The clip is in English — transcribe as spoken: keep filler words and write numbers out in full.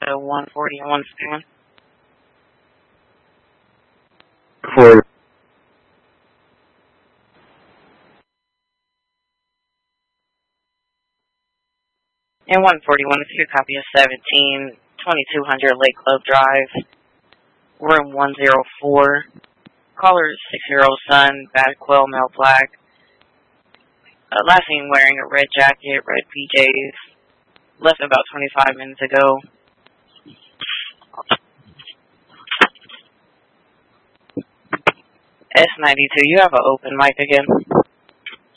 So one forty and one fifty-one. For And one forty-one, if you could copy of seventeen, twenty-two hundred Lake Club Drive, room one oh four. Caller six-year-old son, bad quill, male black. Uh, last seen wearing a red jacket, red P Js. Left about twenty-five minutes ago. S ninety-two, you have an open mic again.